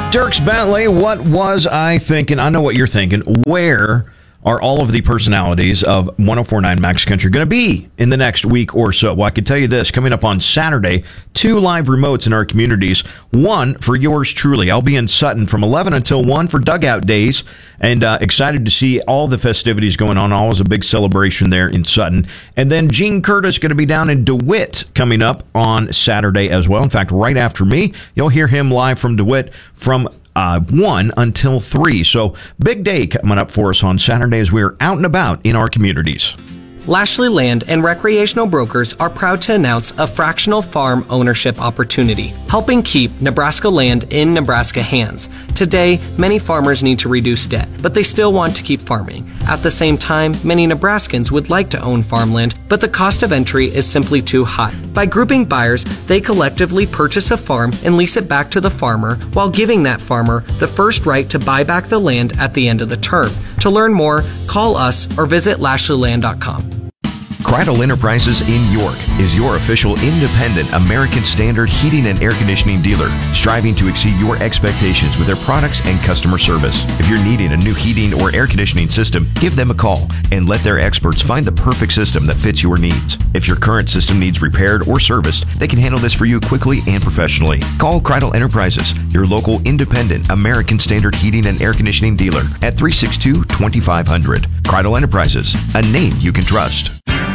Dierks Bentley, what was I thinking? I know what you're thinking. Where are all of the personalities of 104.9 Max Country going to be in the next week or so? Well, I can tell you this. Coming up on Saturday, 2 live remotes in our communities. One for yours truly. I'll be in Sutton from 11 until 1 for Dugout Days, and excited to see all the festivities going on. Always a big celebration there in Sutton. And then Gene Curtis going to be down in DeWitt coming up on Saturday as well. In fact, right after me, you'll hear him live from DeWitt from 1 until 3. So big day coming up for us on Saturday as we're out and about in our communities. Lashley Land and Recreational Brokers are proud to announce a fractional farm ownership opportunity, helping keep Nebraska land in Nebraska hands. Today, many farmers need to reduce debt, but they still want to keep farming. At the same time, many Nebraskans would like to own farmland, but the cost of entry is simply too high. By grouping buyers, they collectively purchase a farm and lease it back to the farmer, while giving that farmer the first right to buy back the land at the end of the term. To learn more, call us or visit LashleyLand.com. Cradle Enterprises in York is your official independent American Standard heating and air conditioning dealer, striving to exceed your expectations with their products and customer service. If you're needing a new heating or air conditioning system, give them a call and let their experts find the perfect system that fits your needs. If your current system needs repaired or serviced, they can handle this for you quickly and professionally. Call Cradle Enterprises, your local independent American Standard heating and air conditioning dealer at 362-2500. Cradle Enterprises, a name you can trust.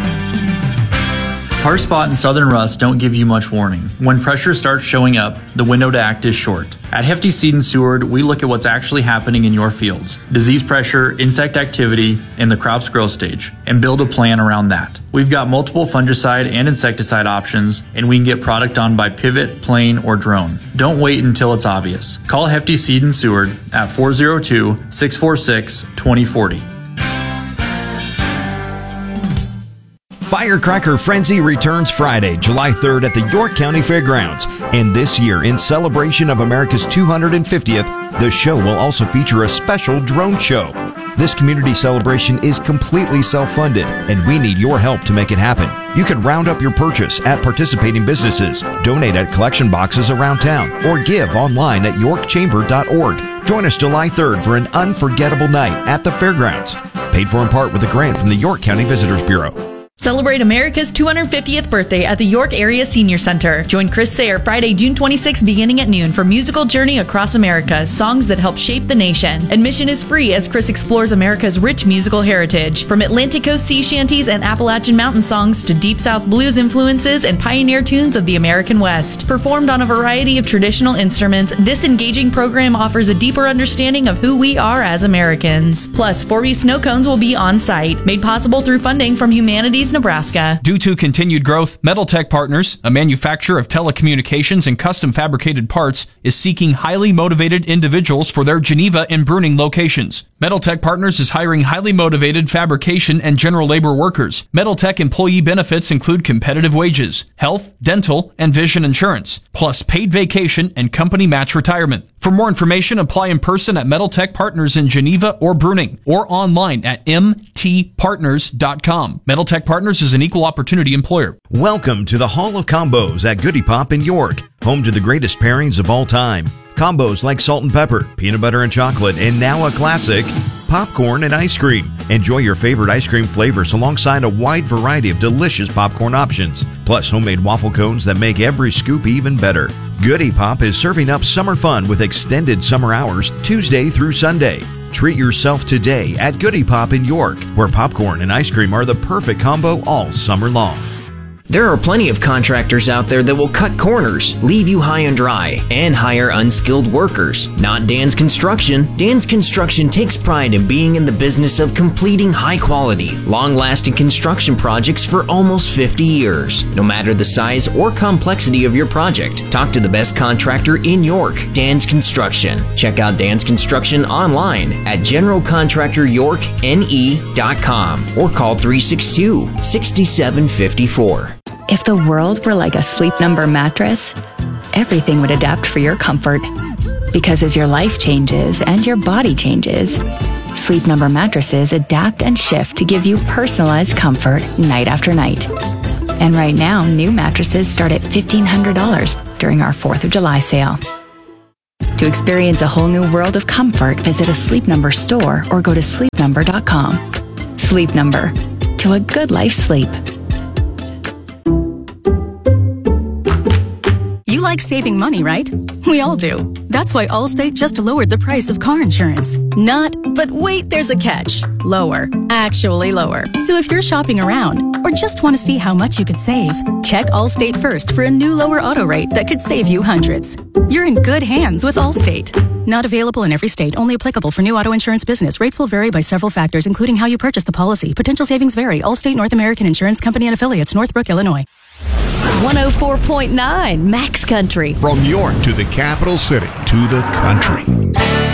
Hard spot and southern rust don't give you much warning. When pressure starts showing up, the window to act is short. At Hefty Seed and Seward, we look at what's actually happening in your fields, disease pressure, insect activity, and the crop's growth stage, and build a plan around that. We've got multiple fungicide and insecticide options, and we can get product on by pivot, plane, or drone. Don't wait until it's obvious. Call Hefty Seed and Seward at 402-646-2040. Firecracker Frenzy returns Friday, July 3rd at the York County Fairgrounds. And this year, in celebration of America's 250th, the show will also feature a special drone show. This community celebration is completely self-funded, and we need your help to make it happen. You can round up your purchase at participating businesses, donate at collection boxes around town, or give online at yorkchamber.org. Join us July 3rd for an unforgettable night at the fairgrounds. Paid for in part with a grant from the York County Visitors Bureau. Celebrate America's 250th birthday at the York Area Senior Center. Join Chris Sayre Friday, June 26th beginning at noon for Musical Journey Across America, songs that help shape the nation. Admission is free as Chris explores America's rich musical heritage. From Atlantic Coast sea shanties and Appalachian mountain songs to Deep South blues influences and pioneer tunes of the American West. Performed on a variety of traditional instruments, this engaging program offers a deeper understanding of who we are as Americans. Plus, 4B snow cones will be on site, made possible through funding from Humanities Nebraska. Due to continued growth, Metal Tech Partners, a manufacturer of telecommunications and custom fabricated parts, is seeking highly motivated individuals for their Geneva and Bruning locations. Metal Tech Partners is hiring highly motivated fabrication and general labor workers. Metal Tech employee benefits include competitive wages, health, dental, and vision insurance, plus paid vacation and company match retirement. For more information, apply in person at Metal Tech Partners in Geneva or Bruning, or online at mtpartners.com. Metal Tech Partners is an equal opportunity employer. Welcome to the Hall of Combos at Goody Pop in York, home to the greatest pairings of all time. Combos like salt and pepper, peanut butter and chocolate, and now a classic, popcorn and ice cream. Enjoy your favorite ice cream flavors alongside a wide variety of delicious popcorn options, plus homemade waffle cones that make every scoop even better. Goody Pop is serving up summer fun with extended summer hours Tuesday through Sunday. Treat yourself today at Goody Pop in York, where popcorn and ice cream are the perfect combo all summer long. There are plenty of contractors out there that will cut corners, leave you high and dry, and hire unskilled workers. Not Dan's Construction. Dan's Construction takes pride in being in the business of completing high-quality, long-lasting construction projects for almost 50 years. No matter the size or complexity of your project, talk to the best contractor in York, Dan's Construction. Check out Dan's Construction online at generalcontractoryorkne.com or call 362-6754. If the world were like a Sleep Number mattress, everything would adapt for your comfort. Because as your life changes and your body changes, Sleep Number mattresses adapt and shift to give you personalized comfort night after night. And right now, new mattresses start at $1,500 during our 4th of July sale. To experience a whole new world of comfort, visit a Sleep Number store or go to sleepnumber.com. Sleep Number. To a good life sleep. You like saving money, right? We all do. That's why Allstate just lowered the price of car insurance. Not, but wait, there's a catch. Lower. Actually lower. So if you're shopping around or just want to see how much you could save, check Allstate first for a new lower auto rate that could save you hundreds. You're in good hands with Allstate. Not available in every state. Only applicable for new auto insurance business. Rates will vary by several factors, including how you purchase the policy. Potential savings vary. Allstate North American Insurance Company and Affiliates, Northbrook, Illinois. 104.9 Max Country. From York to the capital city to the country.